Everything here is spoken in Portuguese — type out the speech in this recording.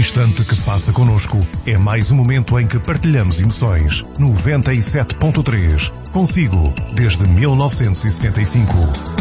instante que passa connosco é mais um momento em que partilhamos emoções. 97.3. Consigo, desde 1975.